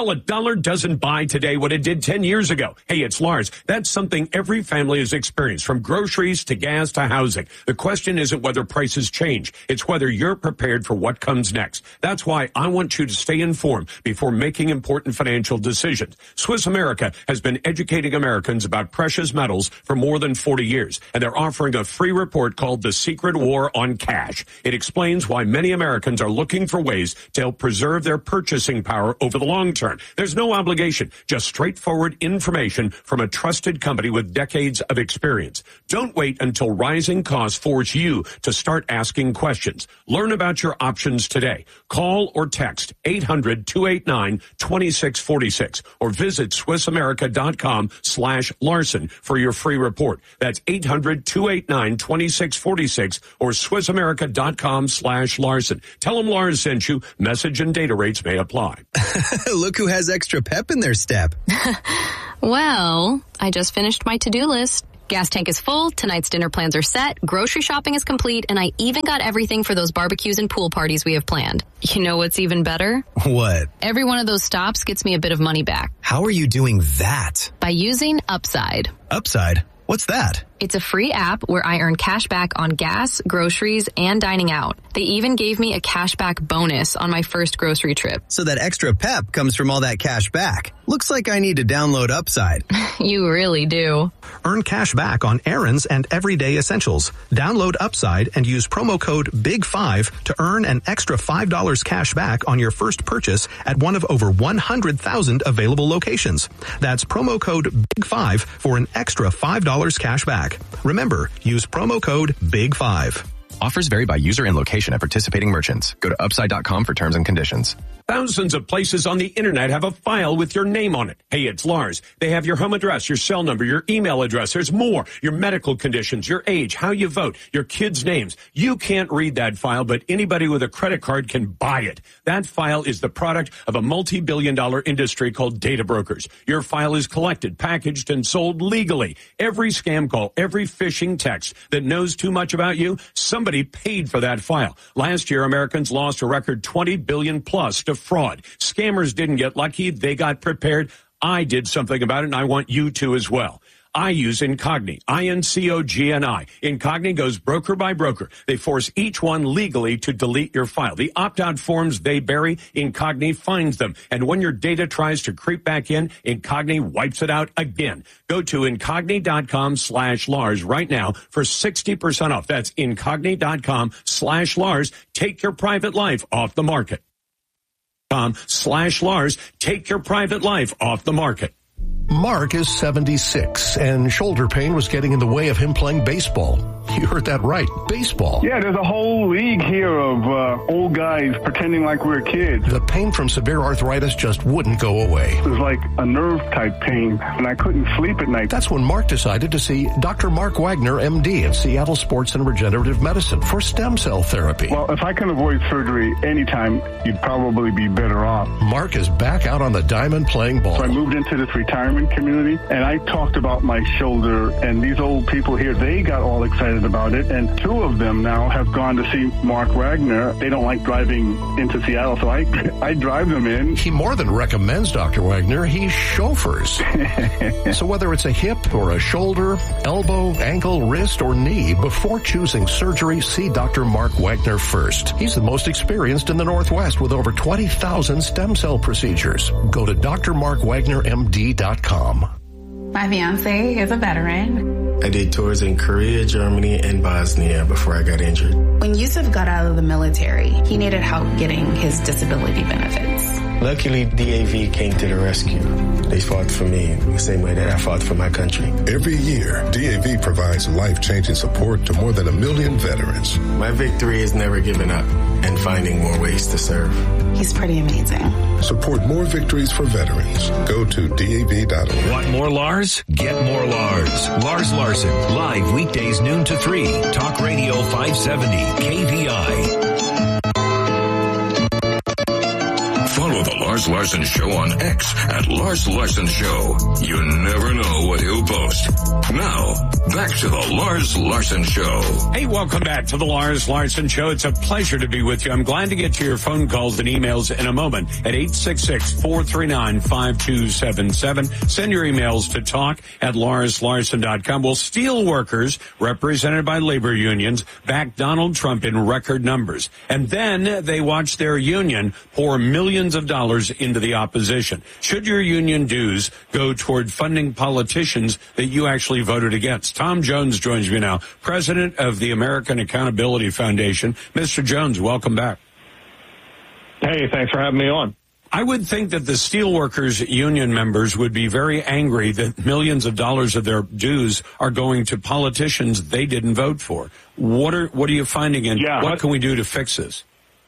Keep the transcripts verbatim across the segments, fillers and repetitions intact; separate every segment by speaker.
Speaker 1: Well, a dollar doesn't buy today what it did ten years ago. Hey, it's Lars. That's something every family has experienced, from groceries to gas to housing. The question isn't whether prices change. It's whether you're prepared for what comes next. That's why I want you to stay informed before making important financial decisions. Swiss America has been educating Americans about precious metals for more than forty years, and they're offering a free report called The Secret War on Cash. It explains why many Americans are looking for ways to help preserve their purchasing power over the long term. There's no obligation, just straightforward information from a trusted company with decades of experience. Don't wait until rising costs force you to start asking questions. Learn about your options today. Call or text eight hundred, two eight nine, two six four six or visit Swiss America dot com slash Larson for your free report. That's eight hundred, two eight nine, two six four six or Swiss America dot com slash Larson. Tell them Lars sent you. Message and data rates may apply.
Speaker 2: Look who has extra pep in their step.
Speaker 3: Well, I just finished my to-do list. Gas tank is full, tonight's dinner plans are set, grocery shopping is complete, and I even got everything for those barbecues and pool parties we have planned. You know what's even better?
Speaker 2: What?
Speaker 3: Every one of those stops gets me a bit of money back.
Speaker 2: How are you doing that?
Speaker 3: By using Upside.
Speaker 2: Upside? What's that?
Speaker 3: It's a free app where I earn cash back on gas, groceries, and dining out. They even gave me a cash back bonus on my first grocery trip.
Speaker 2: So that extra pep comes from all that cash back. Looks like I need to download Upside.
Speaker 3: You really do.
Speaker 4: Earn cash back on errands and everyday essentials. Download Upside and use promo code big five to earn an extra five dollars cash back on your first purchase at one of over one hundred thousand available locations. That's promo code big five for an extra five dollars cash back. Remember, use promo code big five.
Speaker 5: Offers vary by user and location at participating merchants. Go to upside dot com for terms and conditions.
Speaker 1: Thousands of places on the internet have a file with your name on it. Hey, it's Lars. They have your home address, your cell number, your email address. There's more. Your medical conditions, your age, how you vote, your kids' names. You can't read that file, but anybody with a credit card can buy it. That file is the product of a multi-billion dollar industry called data brokers. Your file is collected, packaged, and sold legally. Every scam call, every phishing text that knows too much about you, somebody paid for that file. Last year, Americans lost a record twenty billion dollars plus to fraud. Scammers didn't get lucky. They got prepared. I did something about it, and I want you to as well. I use Incogni, I N C O G N I. Incogni goes broker by broker. They force each one legally to delete your file. The opt-out forms they bury, Incogni finds them. And when your data tries to creep back in, Incogni wipes it out again. Go to Incogni dot com slash Lars right now for sixty percent off. That's Incogni dot com slash Lars. Take your private life off the market. Com slash Lars. Take your private life off the market.
Speaker 6: Mark is seventy-six, and shoulder pain was getting in the way of him playing baseball. You heard that right, baseball.
Speaker 7: Yeah, there's a whole league here of uh, old guys pretending like we're kids.
Speaker 6: The pain from severe arthritis just wouldn't go away.
Speaker 7: It was like a nerve-type pain, and I couldn't sleep at night.
Speaker 6: That's when Mark decided to see Doctor Mark Wagner, M D, at Seattle Sports and Regenerative Medicine for stem cell therapy.
Speaker 7: Well, if I can avoid surgery anytime, you'd probably be better off.
Speaker 6: Mark is back out on the diamond playing ball.
Speaker 7: So I moved into this retirement community, and I talked about my shoulder, and these old people here, they got all excited about it, and two of them now have gone to see Mark Wagner. They don't like driving into Seattle, so I I drive them in.
Speaker 6: He more than recommends Doctor Wagner, he chauffeurs. So whether it's a hip or a shoulder, elbow, ankle, wrist, or knee, before choosing surgery, see Doctor Mark Wagner first. He's the most experienced in the Northwest with over twenty thousand stem cell procedures. Go to D R Mark Wagner M D dot com.
Speaker 8: My fiance is a veteran.
Speaker 9: I did tours in Korea, Germany, and Bosnia before I got injured.
Speaker 8: When Yusuf got out of the military, he needed help getting his disability benefits.
Speaker 9: Luckily, D A V came to the rescue. They fought for me the same way that I fought for my country.
Speaker 10: Every year, D A V provides life-changing support to more than a million veterans.
Speaker 9: My victory is never giving up and finding more ways to serve.
Speaker 8: He's pretty amazing.
Speaker 10: Support more victories for veterans. Go to D A V dot org.
Speaker 11: Want more Lars? Get more Lars. Lars Larson, live weekdays noon to three. Talk Radio five seventy K V I. Follow the
Speaker 12: Lars Larson Show on X at Lars Larson Show. You never know what he'll post. Now, back to the Lars Larson Show.
Speaker 1: Hey, welcome back to the Lars Larson Show. It's a pleasure to be with you. I'm glad to get to your phone calls and emails in a moment at eight six six, four three nine, five two seven seven. Send your emails to talk at lars larson dot com. Well, steel workers, represented by labor unions, backed Donald Trump in record numbers. And then they watched their union pour millions of dollars into the opposition. Should your union dues go toward funding politicians that you actually voted against? Tom Jones joins me now, president of the American Accountability Foundation. Mister Jones, welcome back.
Speaker 13: Hey, thanks for having me on.
Speaker 1: I would think that the steelworkers union members would be very angry that millions of dollars of their dues are going to politicians they didn't vote for. What are what are you finding, and
Speaker 13: yeah,
Speaker 1: what can we do to fix this?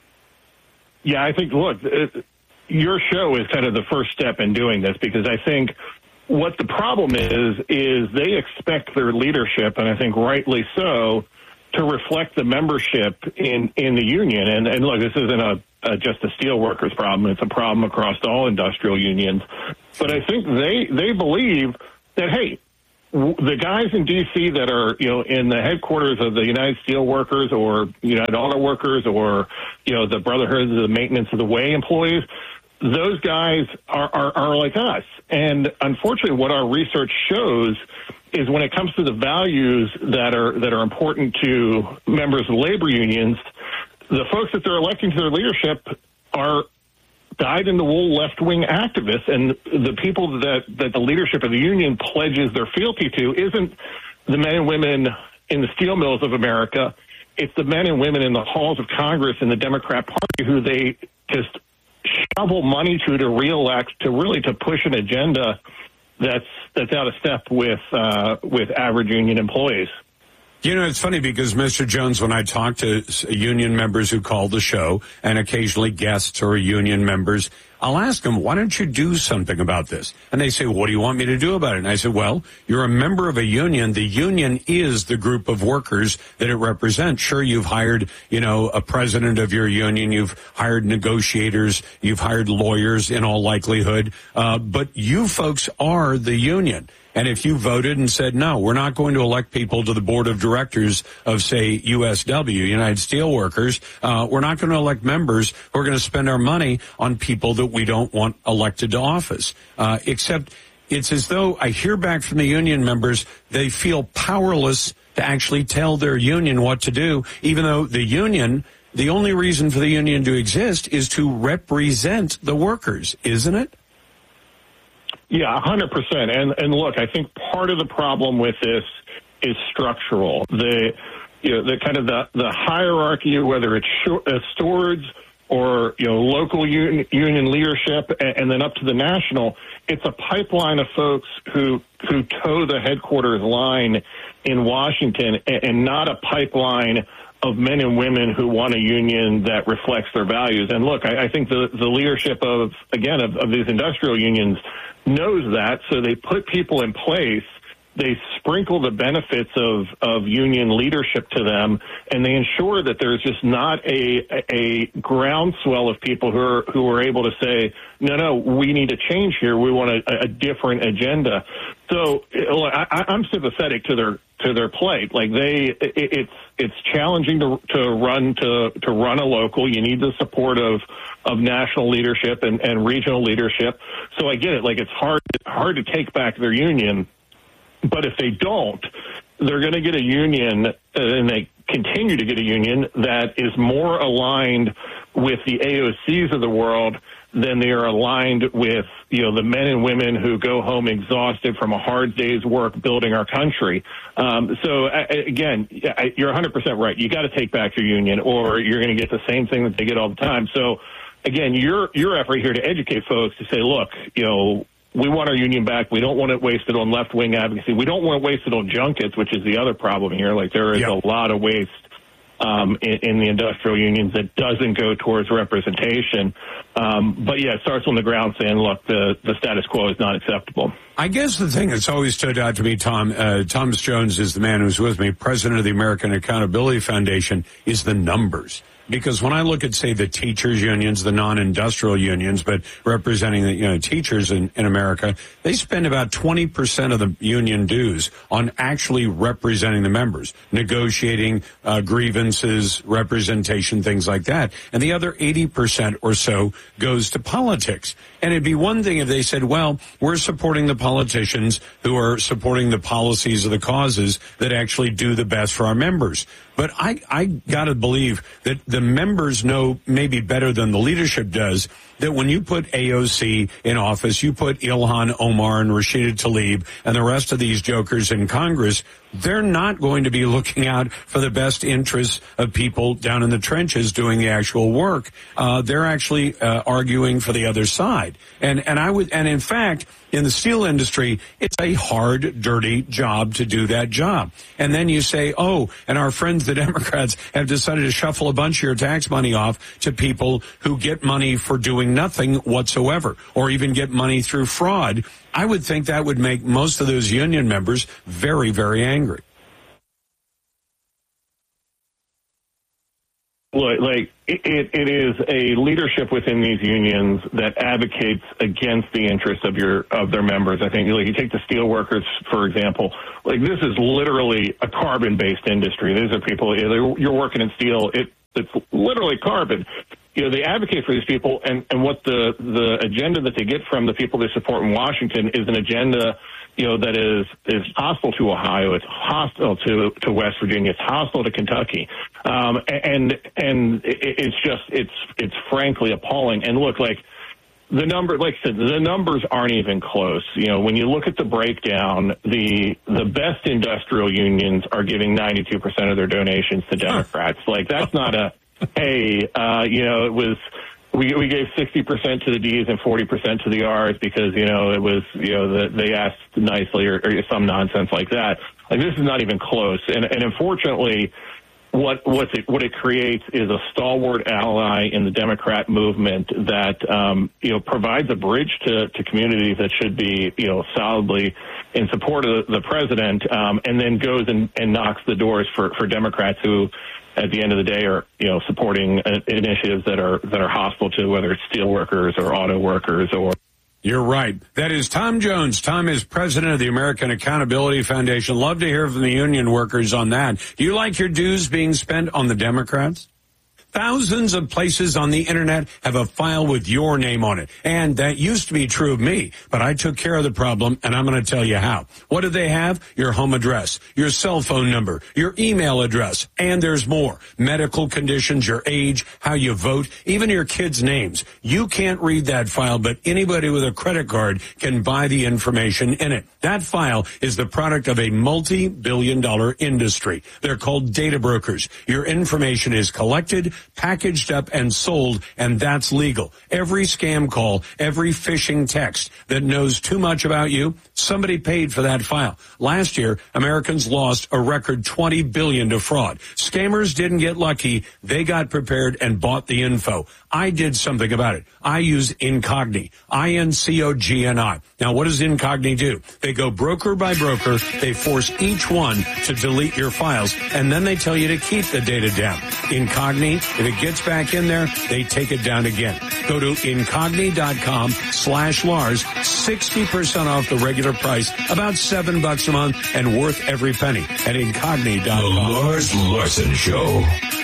Speaker 13: Yeah, I think, look, it, your show is kind of the first step in doing this, because I think what the problem is, is they expect their leadership, and I think rightly so, to reflect the membership in, in the union. And, and look, this isn't a, a just a steelworkers problem. It's a problem across all industrial unions. But I think they, they believe that, hey, w- the guys in D C that are, you know, in the headquarters of the United Steelworkers or United Auto Workers or, you know, the Brotherhood of the Maintenance of the Way employees, those guys are, are, are like us. And unfortunately, what our research shows is when it comes to the values that are that are important to members of labor unions, the folks that they're electing to their leadership are dyed-in-the-wool left-wing activists, and the people that, that the leadership of the union pledges their fealty to isn't the men and women in the steel mills of America. It's the men and women in the halls of Congress in the Democrat Party who they just shovel money to to reelect, to really to push an agenda that's that's out of step with uh, with average union employees.
Speaker 1: You know, it's funny because, Mister Jones, when I talk to union members who call the show, and occasionally guests or union members, I'll ask them, why don't you do something about this? And they say, well, what do you want me to do about it? And I said, well, you're a member of a union. The union is the group of workers that it represents. Sure, you've hired, you know, a president of your union. You've hired negotiators. You've hired lawyers in all likelihood. Uh, but you folks are the union. And if you voted and said, no, we're not going to elect people to the board of directors of, say, U S W, United Steelworkers, uh, we're not going to elect members who are going to spend our money on people that we don't want elected to office. Uh, except it's as though I hear back from the union members, they feel powerless to actually tell their union what to do, even though the union, the only reason for the union to exist is to represent the workers, isn't it?
Speaker 13: Yeah, one hundred percent. And and look, I think part of the problem with this is structural. The you know the kind of the, the hierarchy, whether it's sh- uh, stewards or you know local un- union leadership, and, and then up to the national, it's a pipeline of folks who who toe the headquarters line in Washington, and, and not a pipeline of men and women who want a union that reflects their values. And look, I, I think the the leadership of again of, of these industrial unions knows that, so they put people in place, they sprinkle the benefits of, of union leadership to them, and they ensure that there's just not a a groundswell of people who are who are able to say, no, no, we need to change here. We want a, a different agenda. So I, I'm sympathetic to their to their plight. Like they, it, it's it's challenging to to run to to run a local. You need the support of of national leadership and, and regional leadership. So I get it. Like it's hard hard to take back their union. But if they don't, they're going to get a union, uh, and they continue to get a union that is more aligned with the A O Cs of the world than they are aligned with, you know, the men and women who go home exhausted from a hard day's work building our country. Um, so, I, again, I, you're one hundred percent right. You got to take back your union, or you're going to get the same thing that they get all the time. So, again, your your effort here to educate folks to say, look, you know, we want our union back. We don't want it wasted on left-wing advocacy. We don't want it wasted on junkets, which is the other problem here. Like, there is yep. a lot of waste um, in, in the industrial unions that doesn't go towards representation. Um, but, yeah, it starts on the ground saying, look, the, the status quo is not acceptable.
Speaker 1: I guess the thing that's always stood out to me, Tom, uh, Thomas Jones is the man who's with me, president of the American Accountability Foundation, is the numbers. because when I look at, say, the teachers unions, the non-industrial unions, but representing the, you know, teachers in, in America, they spend about twenty percent of the union dues on actually representing the members, negotiating uh, grievances, representation, things like that. And the other eighty percent or so goes to politics. And it'd be one thing if they said, well, we're supporting the politicians who are supporting the policies of the causes that actually do the best for our members. But I, I gotta believe that the members know maybe better than the leadership does that when you put A O C in office, you put Ilhan Omar and Rashida Tlaib and the rest of these jokers in Congress, they're not going to be looking out for the best interests of people down in the trenches doing the actual work. Uh, they're actually uh, arguing for the other side. And, and I would, and in fact, in the steel industry, it's a hard, dirty job to do that job. And then you say, oh, and our friends, the Democrats, have decided to shuffle a bunch of your tax money off to people who get money for doing nothing whatsoever, or even get money through fraud. I would think that would make most of those union members very, very angry.
Speaker 13: Like, it, it is a leadership within these unions that advocates against the interests of your of their members. I think, like, you take the steel workers, for example. Like, this is literally a carbon-based industry. These are people, you're working in steel. It, it's literally carbon. You know, they advocate for these people, and, and what the, the agenda that they get from the people they support in Washington is an agenda, you know, that is, is hostile to Ohio. It's hostile to, to West Virginia. It's hostile to Kentucky. Um, and, and it's just, it's, it's frankly appalling. And look, like, the number, like I said, the numbers aren't even close. You know, when you look at the breakdown, the, the best industrial unions are giving ninety-two percent of their donations to Democrats. Like, that's not a, hey, uh, you know, it was, we we gave sixty percent to the D's and forty percent to the R's because, you know, it was, you know, the, they asked nicely or, or some nonsense like that. Like, this is not even close. And, and unfortunately, what, what it, what it creates is a stalwart ally in the Democrat movement that, um, you know, provides a bridge to, to communities that should be, you know, solidly in support of the president, um, and then goes and, and knocks the doors for, for Democrats who, at the end of the day, are, you know, supporting uh, initiatives that are that are hostile to whether it's steel workers or auto workers or.
Speaker 1: You're right. That is Tom Jones. Tom is president of the American Accountability Foundation. Love to hear from the union workers on that. Do you like your dues being spent on the Democrats? Thousands of places on the internet have a file with your name on it. And that used to be true of me, but I took care of the problem, and I'm going to tell you how. What do they have? Your home address, your cell phone number, your email address, and there's more. Medical conditions, your age, how you vote, even your kids' names. You can't read that file, but anybody with a credit card can buy the information in it. That file is the product of a multi-billion dollar industry. They're called data brokers. Your information is collected, packaged up, and sold, and that's legal. Every scam call, every phishing text that knows too much about you, somebody paid for that file. Last year, Americans lost a record twenty billion dollars to fraud. Scammers didn't get lucky. They got prepared and bought the info. I did something about it. I use Incogni, I N C O G N I. Now, what does Incogni do? They go broker by broker. They force each one to delete your files, and then they tell you to keep the data down. Incogni, if it gets back in there, they take it down again. Go to Incogni.com slash Lars, sixty percent off the regular price, about seven bucks a month, and worth every penny at Incogni dot com.
Speaker 11: The Lars Larson Show.